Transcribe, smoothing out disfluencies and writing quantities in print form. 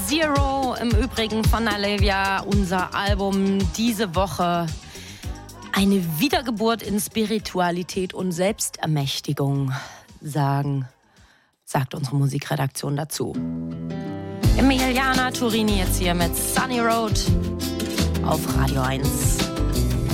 Zero im Übrigen von Alevia, unser Album diese Woche. Eine Wiedergeburt in Spiritualität und Selbstermächtigung, sagt unsere Musikredaktion dazu. Emiliana Turini jetzt hier mit Sunny Road auf Radio 1.